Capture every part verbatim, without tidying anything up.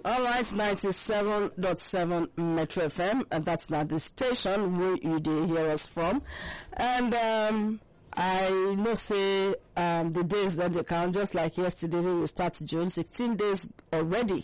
All right, ninety-seven point seven Metro F M, and that's not the station where you did hear us from. And um, I know say um, the days on the count, just like yesterday, we will start June, sixteen days already.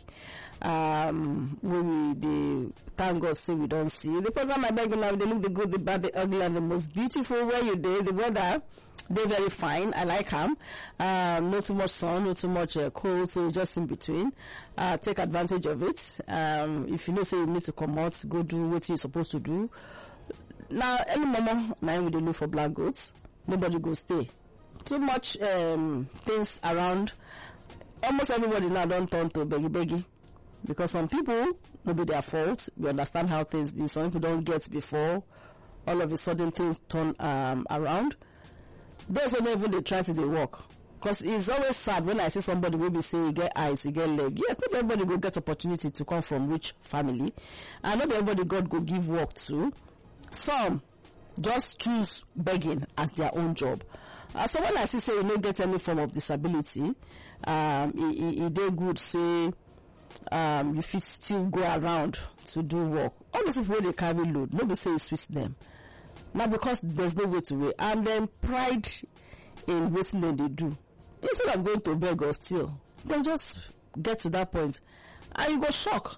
Um, we will the thank God say we don't see the program. I beg you now, they look the good, the bad, the ugly, and the most beautiful. Where you did the weather, they're very fine. I like them. Um, not too much sun, not too much uh, cold, so just in between. Uh, take advantage of it. Um, if you know, say you need to come out, go do what you're supposed to do. Now, any mama, now we don't look for black goats. Nobody go stay. Too much um, things around. Almost everybody now don't turn to beggy beggy. Because some people, no be their fault. We understand how things be. Some people don't get before. All of a sudden things turn um, around. Those when even they try to they work. Because it's always sad when I see somebody will be saying he get eyes, he get leg. Yes, not everybody will get opportunity to come from rich family. And not everybody God go give work to. Some just choose begging as their own job. Uh, so when I see say you don't get any form of disability, um, it, it, it they good say um, if you still go around to do work. All these people they carry load, nobody say it's with them. Now because there's no way to wait. And then pride in what they do. Instead of going to beg or steal, then just get to that point. And you go shock.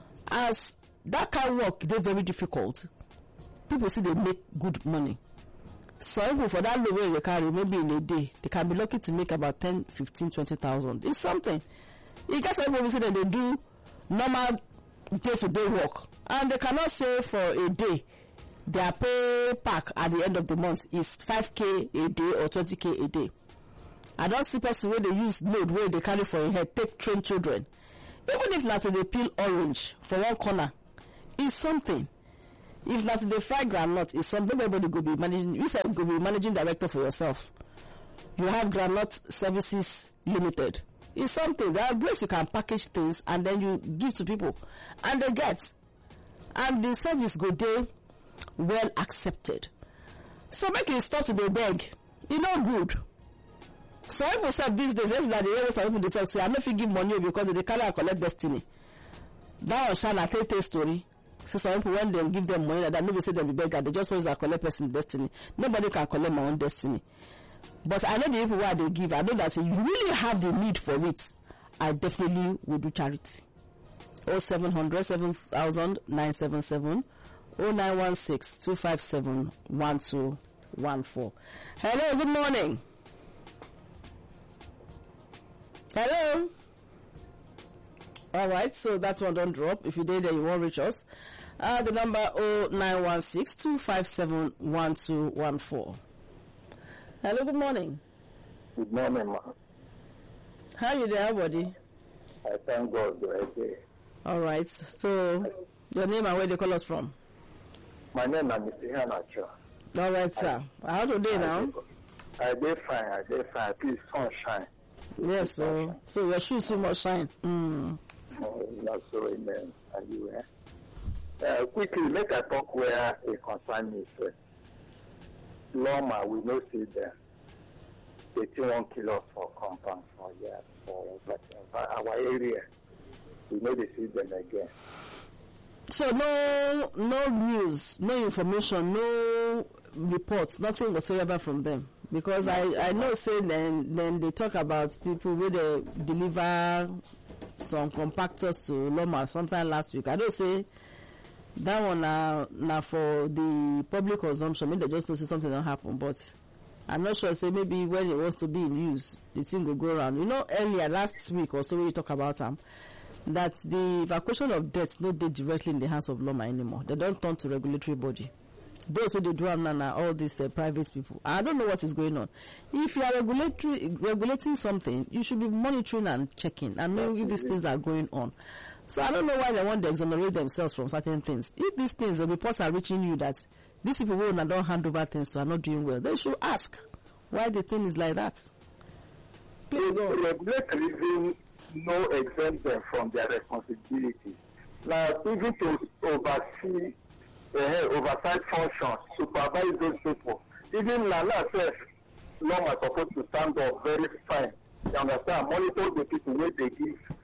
As that kind of work, they're very difficult. People see they make good money. So even for that low way they carry, maybe in a day, they can be lucky to make about ten, fifteen, twenty thousand. It's something. You get everybody say that they do normal day-to-day work. And they cannot say for a day, their pay pack at the end of the month is five K a day or twenty K a day. I don't see person where they use load where they carry for a head, take train children. Even if not they peel orange for one corner, it's something. If not they fry groundnut, it's something. Everybody go be managing. You said go be managing director for yourself. You have Groundnut Services Limited. It's something. There are ways you can package things and then you give to people, and they get, and the service go there well accepted. So make it stop to the beg. You know good. Some people say these days, that's that they always some people they talk say I don't feel give money because they can't collect destiny. That was Shana Tete story. So some people when they give them money, that nobody say they be beggar, they just always collect person's destiny. Nobody can collect my own destiny. But I know the people why they give. I know that if you really have the need for it, I definitely will do charity. Oh seven hundred seven thousand nine seven seven oh nine one six two five seven one two one four. Hello, good morning. Hello. All right, so that one don't drop. If you did, then you won't reach us. Uh, the number oh nine one six two five seven one two one four. Hello, good morning. Good morning, ma. How are you there, buddy? I thank God right there. All right, so your name and where they call us from? My name is Mister Hanacho. All right, sir. How do they now? I did fine, I did fine. Please, sunshine. Yes, so so your shoes too much shine. Mm. No, not so, amen. And you, eh? Uh, quickly, make a talk where it concerns me, sir. Loma, we no see them. They one kilos for compound for yeah, for but our area, we know they see them again. So no, no news, no information, no reports, nothing whatsoever from them. Because I, I know say then then they talk about people where they deliver some compactors to Loma sometime last week. I don't say that one now now for the public consumption. Maybe they just know say something don't happen, but I'm not sure. Say maybe when it wants to be in use, the thing will go around. You know, earlier last week or so when we talk about them, that the evacuation of debt no dey directly in the hands of Loma anymore. They don't turn to regulatory body. Those who they do them now, all these uh, private people. I don't know what is going on. If you are regulatory regulating something, you should be monitoring and checking and knowing if these things are going on. So I don't know why they want to exonerate themselves from certain things. If these things, the reports are reaching you that these people who don't hand over things to are not doing well, they should ask why the thing is like that. Please go. Regulators even no exempt them from their responsibility. Now, even to oversee Uh, oversight functions, supervise those people. Even Lala says, Loma is supposed to stand up very fine. You understand? Monitor the people where they give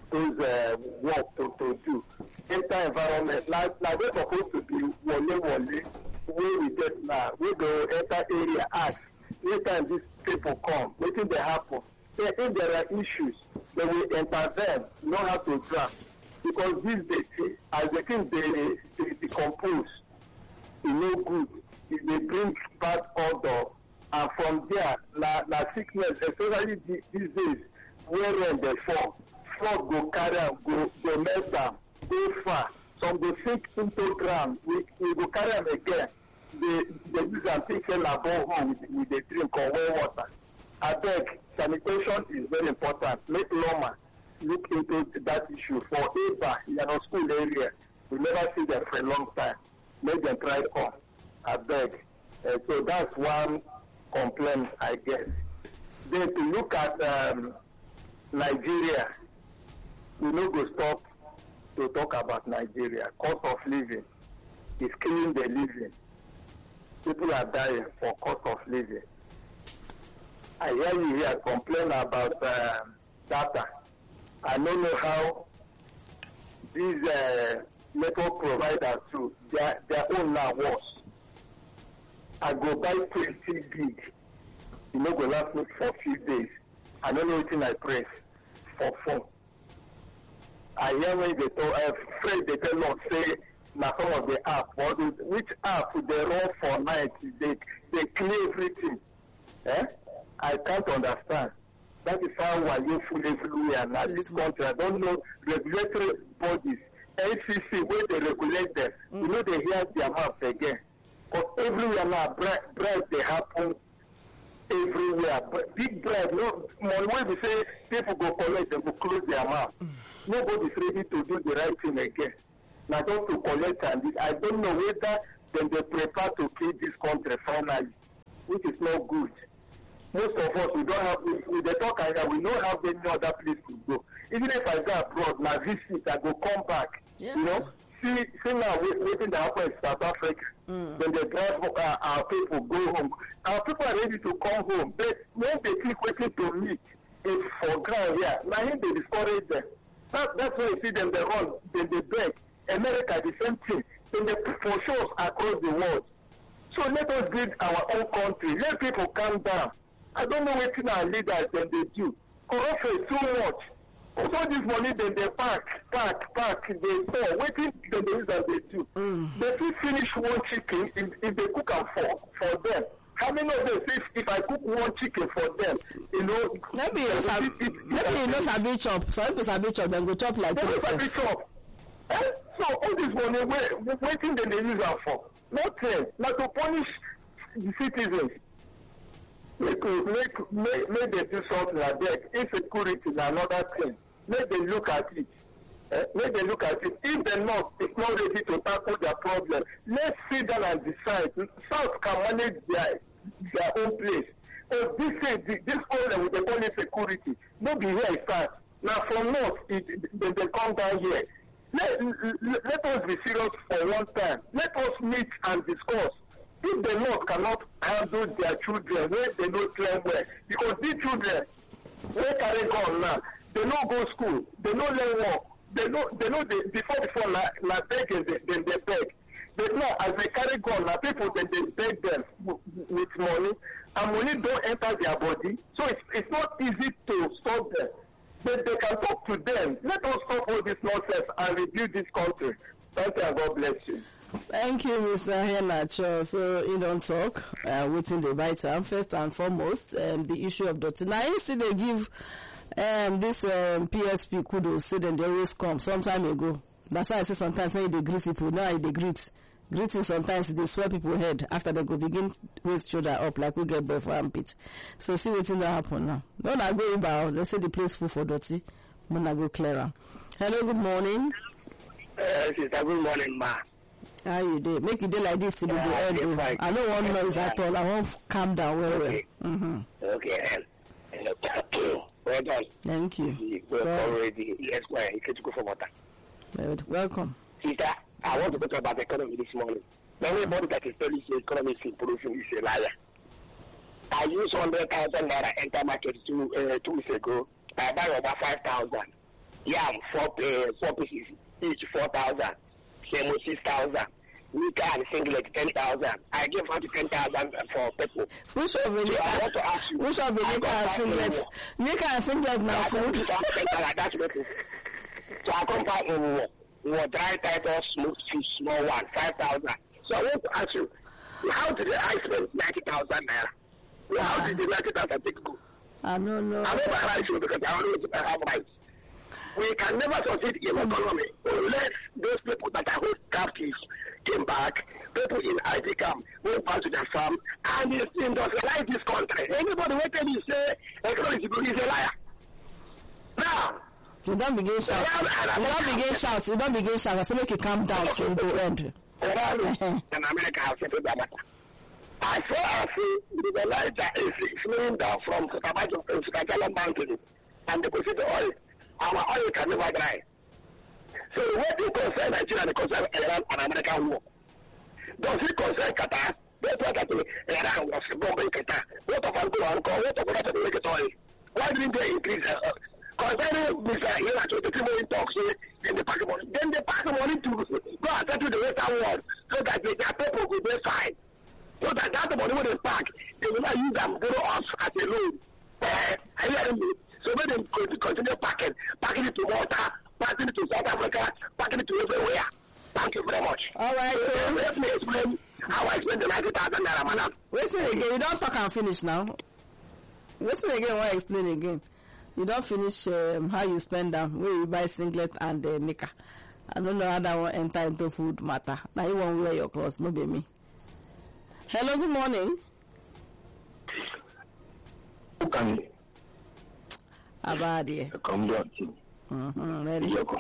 those uh, work to, to do. Enter environment. Now, now they're supposed to be wole wole where we get now. We go enter area ask. Anytime these people come, what thing they happen? If there are issues, they will intervene, know how to draft. Because these days, as the thing they, they decompose, it's no good. They bring bad odor. And from there, na, na sickness, especially these days, where rain they fall, flood go carry am, go, go mess am, go far. Some go sink into ground, we, we go carry am again. They, they use am take say na borehole with, with the drink or well water. Abeg, sanitation is very important. Make Loma look into that issue. For Eba, you know, school area, we never see them for a long time. Make them try come. Abeg. Uh, so that's one complaint, I guess. Then to look at um, Nigeria, we no go stop to talk about Nigeria. Cost of living is killing the living. People are dying for cost of living. I hear you here complain about uh, data. I don't know how these uh, network providers too, their, their own now worse. I go buy twenty gig. You know, go last me for a few days. I don't know what I press for phone. I hear when they talk, uh, Fred, they tell us, say, now some of the app, or the, which app they run for night, they, they clear everything. Eh? I can't understand. That is how why you full everywhere now. This country, I don't know regulatory bodies, N C C, where they regulate them. Mm. You know, they hear their mouth again. But everywhere now, bribe, bribe they happen everywhere. But big bribe, no, when we say people go collect, they go close their mouth. Mm. Nobody's ready to do the right thing again. Now, just to collect and this, I don't know whether then they prepare to kill this country finally, which is not good. Most of us, we don't have, with the talk area, we don't have any other place to go. Even if I go abroad, now visit, I go come back. Yeah. You know, see, see now, waiting to happen in South Africa. Mm. When they drive uh, our people go home. Our people are ready to come home. But when they keep waiting to meet, it's for ground here. Now, here they discourage them. That, that's why you see them, they run, then they beg. America, the same thing. Then they for shows across the world. So let us build our own country. Let people calm down. I don't know what our leaders then they do. Corruption is too much. Also this money then they pack, pack, pack, they store. Waiting then they use as they do. Mm. They still finish one chicken if, if they cook them for, for them. How many of them say if I cook one chicken for them, you know? Maybe you sabi, maybe you know sabi chop. Some people sabi chop, then go chop like this. Sabi chop. Eh? So all this money, where, waiting then they use them for. Nothing. Not to punish the citizens. Make, make, make, make them do something like that. Insecurity is another thing. Make them look at it. Eh? Make them look at it. If they're not, it's not ready to tackle their problem, let's sit down and decide. South can manage their, their own place. Oh, this is this problem with the police security. Not be here it starts. Now from north, it, they, they come down here. Let, let, let us be serious for one time. Let us meet and discuss. If the North cannot handle their children where they don't train well, because these children, where carry gun now, they don't go school, they don't learn work, they know they know they, before before na, na begging they, they, they beg. But now as they carry gun now, people then they beg them with money, and money don't enter their body, so it's it's not easy to stop them. But they can talk to them. Let us stop all this nonsense and rebuild this country. Thank you and God bless you. Thank you, Mister Henacho. So, you don't talk, uh, within the right time. First and foremost, um, the issue of Dotty. Now, you see, they give um, this um, P S P kudos, say then they always come some time ago. That's why I say sometimes when they greet people, now they greet. Greeting sometimes they swear people head after they go begin raise shoulder up like we get boy for armpit. So, see what's in that happen now. No, I go about, let's say the place full for Dotty. I'm going to go clearer. Hello, good morning. Uh, sister, good morning, ma. How you do? Make you do like this till you go end. I, I don't want noise at all. I want calm down well, okay. well. Mm-hmm. Okay. Uh, well done. Thank you. We're already. Yes, well, you can go for water. Welcome. Sister, I want to talk about the economy this morning. Anybody that is telling you economy is improving is a liar. I used one hundred thousand naira enter market two, uh, two weeks ago. I buy about five thousand. yam four uh, four pieces each four thousand, semo six thousand, nika and singlet ten thousand. I give her to ten thousand for people. Which of the So nika? I want to ask you. Which of the nika and singlet? Nika and singlet now I want food. to ask ten thousand. That's what. So I come back in war. War dry title smoked fish small one five thousand. So I want to ask you, how did I spend ninety thousand naira? Well, how did the ninety thousand take go? I don't know. I don't buy rice because I always have rice. We can never succeed in economy unless those people that are hold captives came back, people in I T camp went back to their farm and they industrialize this country. Anybody who tell you say economy is good is a liar. Now, You don't begin shout. You don't begin shout. You don't begin shout. I say make you calm down till the end. in America have settled their matter. I saw I see the Elijah is flowing down from Sukajala Mountain and deposit the oil. Our oil can never dry. So what do you concern Nigeria and concern Iran and American war? Does it concern Qatar? That's what I think Iran was bombing Qatar. What of Angola and what of Russia to make it oil? Why didn't they increase uh, concerning Mister Hila to the people in talks in the pack money? Then they pass the money to go and settle the Western world so that they, their people will be fine. So that that money will they pack, they will not use them borrow us as a loan. Uh, are you hearing me? So when they continue packing, packing it to water, packing it to South Africa, packing it to everywhere. Thank you very much. All right, So, so let me explain how I spend the ninety thousand naira, madam. listen again. You don't talk and finish now. Listen again. Why explain again? You don't finish um, how you spend them. Where you buy singlet and uh, nika. I don't know how that one enter into food matter. Now you won't wear your clothes. No be me. Hello. Good morning. Who can Abadi. come down to Mm-hmm. Ready. Yoko?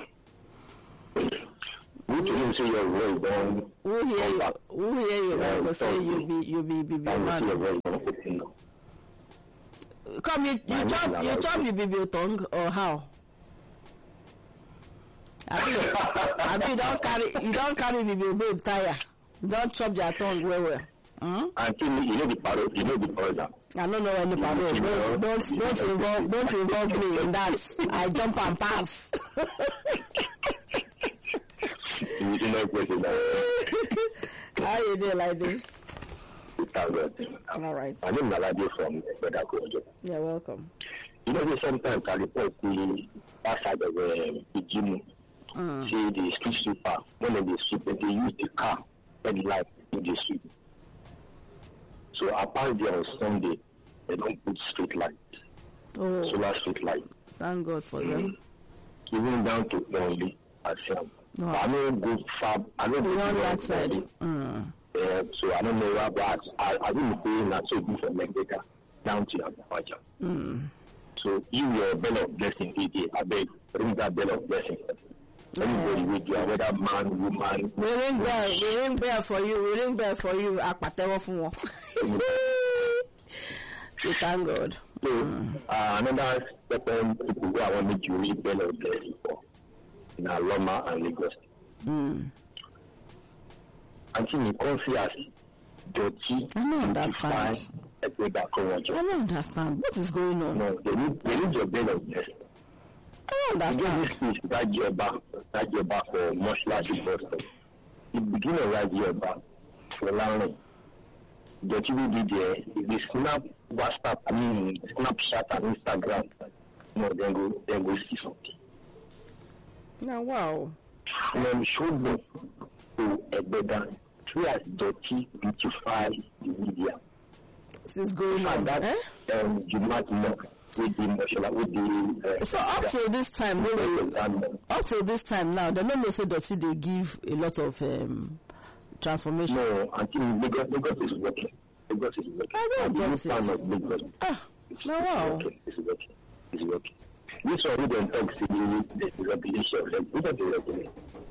Who can say you're well born Who hear you? Who hear you? Yeah, Go say so- you be you be be be and you're man. well born? Come you you My chop name you is chop you be your tongue or how? Abi Abi you don't carry you don't carry the baby tire. You don't chop their tongue well well. Hmm? Until you know the parrot, you know the parrot. I don't know any parole. Don't don't don't involve don't involve me in that. I jump and pass. You do not question that. How you do like this? All All right. My name is Naladi from Bedakojo. You're welcome. You know, sometimes I report the outside of the gym, Mm. see the street sweeper, when they sweep, they use the car, and light in the street. So apparently on Sunday, they don't put street light, Oh, solar street light. thank God for them. Even down to only I said, No. I don't go far. I don't go Beyond that to side. Only. Mm. Uh, so I don't know what, but I, I will be in that so good from Mexico down to Abuja. Mm. So if your bell of blessing is here, I beg, ring that bell of blessing. Anybody with you, whether man, woman, We ring bell, we ring bell for you, we ring bell for you. Akpatewo fun won. We thank God. so uh, another certain people who I want me to ring bell of blessing for in Aloma and Lagos. Mm. Until you come see us, dirty, I don't understand. I I don't understand. What is going on? No, they need, they need your bell of blessing. I don't You get understand. this piece, that your back, that your back for much larger person. You begin to write your back for long. That you will be there. If they snap WhatsApp, I mean, Snapchat and Instagram, no, then go, then go see something. Now, wow. And then show them to a better, three as dirty, beautify the media. This is going on. And that, Eh? um, you might know with the emotional, with the. Uh, So up till this time, we will, up till this time now, they don't know say that they give a lot of um, transformation. No, until Lagos, Lagos is working. Lagos is working. I don't And the get new it. plan of Lagos. Ah, It's, now it's wow. working. It's working. It's working. This one we don't talk to the, the regulation. We don't do regulation.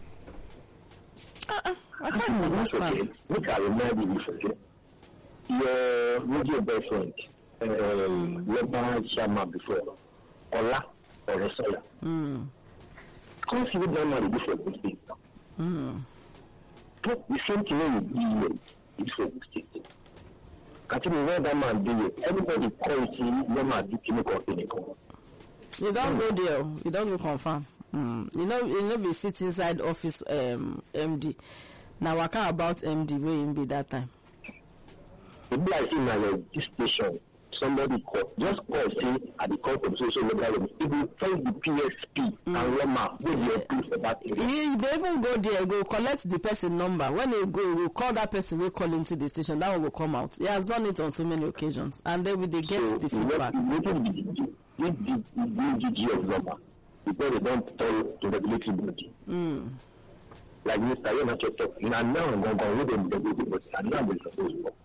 Uh-uh. I can't That's okay. understand. Look, I remind you this, okay? Your radio boyfriend, um, Lebanon Shama before, Ola or Resola. Mm. Come see what that man do for good things. Mm. The same thing you do is for good things. Continue what that man do. Everybody calls him, no man do chemical clinical. You don't go there. You don't go confirm. Mm. You know, you know, we sit inside office um, M D. Now, what about M D? Where him be that time? Maybe I see my like, this station. Somebody call, just call, say, at the call of social media, if you find the P S P mm. and Roma, where you approve for that area. If they even go there, go collect the person number. When they go, you call that person, we call into the station, that one will come out. He has done it on so many occasions. And then they get so the feedback. If the D G of Roma, because they don't talk to the regulatory body. Mm. Like Mister Yona talk, now now I'm going to go with them, but now we're supposed to.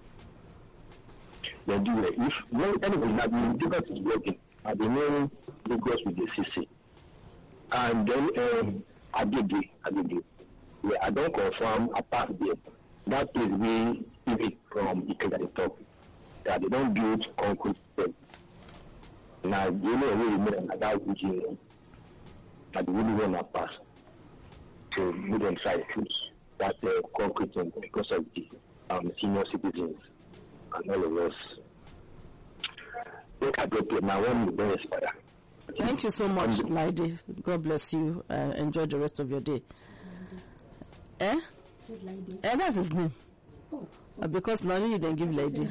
They do it. If no anybody that the Lagos is working at the main Lagos with the C C, and then um, Agege, Agege, yeah, I don't confirm a pass there. That place we give it from the at the top. That they don't build concrete steps. Now the only way we made another region that they really want to pass to medium sized schools that uh, concrete because of the um, senior citizens. And all of us. Look at the my one will expire. Thank you so much, Lady. God bless you. Uh, enjoy the rest of your day. Eh? Eh, that's his name. Oh. Uh, because now you didn't give Lady.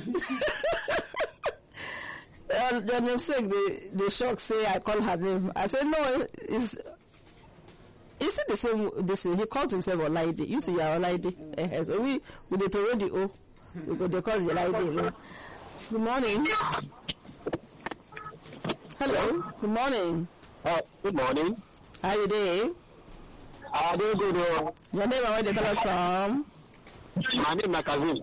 uh, the namesake, the the shock say I call her name. I said no. It's is it the same? The same. He calls himself Olaide. You see, you're Olaide. Uh, so we we did already. Oh. Because they call you like this. Good morning. Hello. Good morning. Uh, good morning. How you doing? How do you good? Your name and where they call us from? My name is Kazim.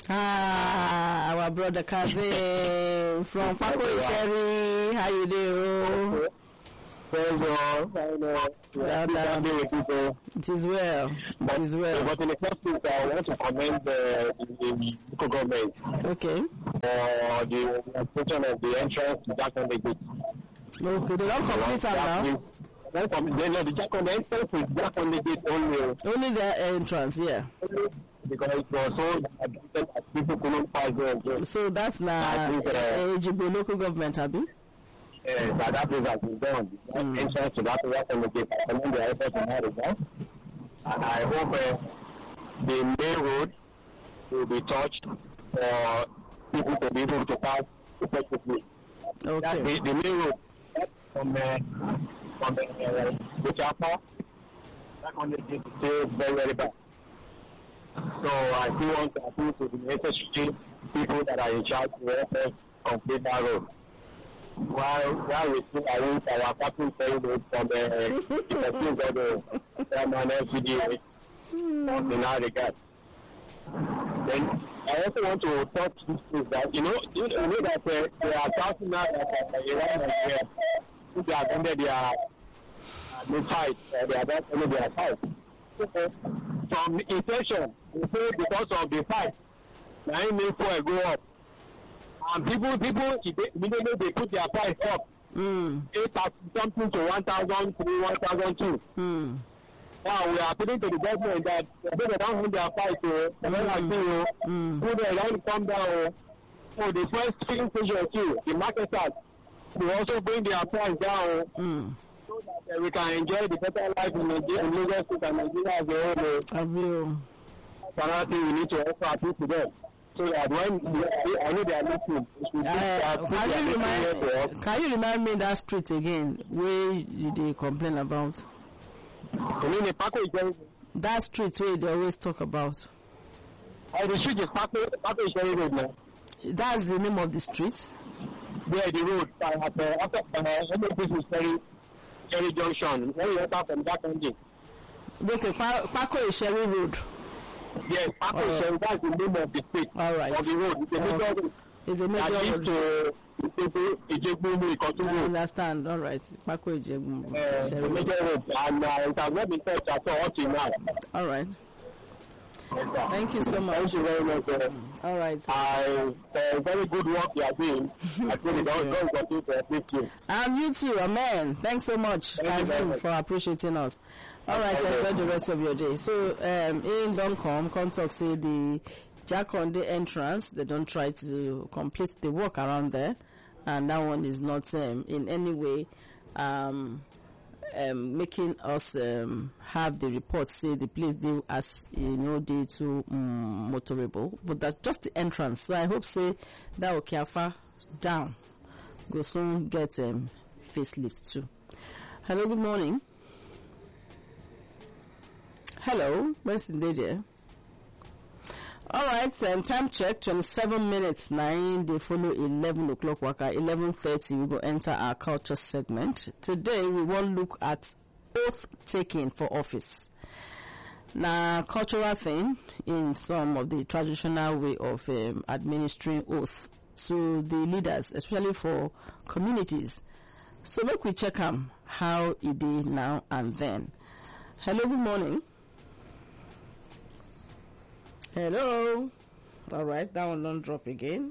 Ah, our brother Kazim from Paco Isheri. How you doing? Well done. Well done. It is well. It is well. But in the first place, I want to commend the, the local government. Okay. For the construction of the entrance to Jackson the Gate. Okay, they don't complete it now. They know the Jackson entrance is Jackson the Gate only. Only the entrance, yeah. Because it was so that people couldn't pass there. So that's now Ejigbo local government, Abi? Yes, but that place has been done. Mm. Entrance to that area from the gate. I mean, the effort in that regard. And I hope uh, the main road will be touched for people to be able to pass effectively. Okay. That's the, the main road from uh, from the uh, the chapel back on the gate is still very, very bad. So I do want to appeal to the H S G people that are in charge to help us complete that road. While while we still arrange our capital payment from the effective of the Chairman L C D A in that regard. Then I also want to touch this is that you know you know that uh, they are talking now that uh, Iran and Israel who they have ended their uh, new fight, uh, they have ended their fight. From inflation, we say because of the fight, nine million fuel go up. And people, people, immediately they put their price up. Mm. eight thousand something to one thousand three, one thousand two. Mm. Now we are putting to the government that they don't hold their price to mm. mm. Put the line come down. So the first filling station too, the market start, will also bring their price down. Mm. So that uh, we can enjoy the better life in Nigeria, in Lagos State and Nigeria as a whole. I will. That's another thing we need to also appeal to them. So that when I know they are listening, uh, can, you remind, can you remind me that street again where they complain about? You mean the Paco Isheri? That street where they always talk about. Uh, the street is Paco Isheri Road now. That's the name of the street? Yeah, the road. Uh, after after uh, this is very Cherry Junction. When you enter from that ending. Okay, pa- Paco Isheri Road. Yes, Paco Isheri, right. That's the name of the street. All right. Of the road. It's a major road. It's a major road. To Ijegbu, I understand. All right. Paco Ijegbu. Uh, it's a major road. And uh, it has not been touched at all up to now. All right. Thank you so much. Thank you very much. Uh, All right. I, uh, very good work you are doing. I think don't, don't continue to appreciate you. And you too, amen. Thanks so much, Kazim, for appreciating us. All right, enjoy the rest of your day. So, um, in Doncom, Contact say the Jakonde entrance, they don't try to complete the work around there, and that one is not um, in any way um, um, making us um, have the report say the place they as you know they too um, motorable, but that's just the entrance. So I hope say that Okeafa down go soon get um, facelift too. Hello, good morning. Hello, where's the day? All right, um, time check, twenty-seven minutes, nine, they follow eleven o'clock waka, eleven thirty, we go enter our culture segment. Today, we want to look at oath taking for office. Now, cultural thing in some of the traditional way of um, administering oath to the leaders, especially for communities. So, look, we check um, how it is now and then. Hello, good morning. Hello. All right, that one don't drop again.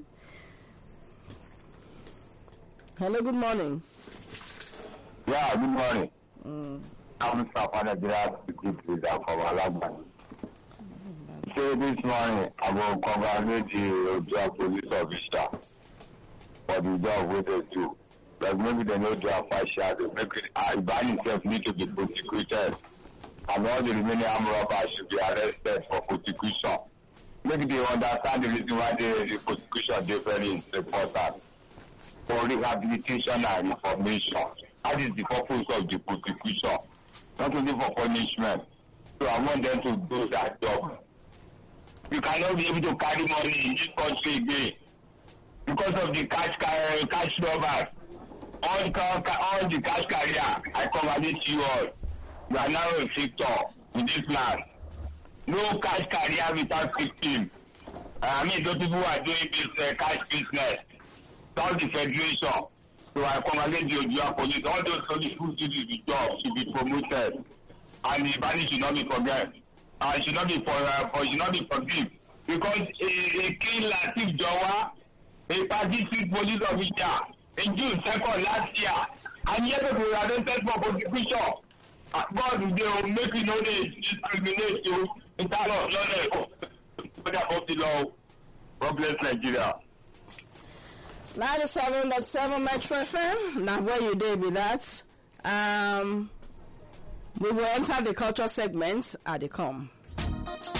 Hello, good morning. Yeah, good morning. Mm. I'm Safana Gerard, security leader from Alabama. So this morning, I will congratulate the Ojua police officer for the job we they do. Like maybe they know they are partial, maybe Iban himself need to be prosecuted. And all the remaining armed robbers should be arrested for prosecution. Maybe they understand the reason why the, the prosecution is very important. For rehabilitation and reformation. That is the purpose of the prosecution. Not only for punishment. So I want them to do that job. You cannot be able to carry money in this country again. Because of the cash cash robbers. All the, all the cash carrier, I congratulate you all. You are now a victor in this land. No cash carrier without victim. Uh, I mean, those people who are doing business, cash business, all the federation. So I congratulate the Ojua police. All those police who do the job should be promoted, and the body should not be forget. Uh, should not be for, uh, for should not be forgiven because a, a King Latif Jawa, a party police officer, in June second last year, and yet people were arrested for prosecution. Uh, God, they will make you know they discriminate you in terms of knowledge of the law. God bless Nigeria. ninety-seven point seven Metro F M. Now, where you did with that? Um, we will enter the culture segment at the com.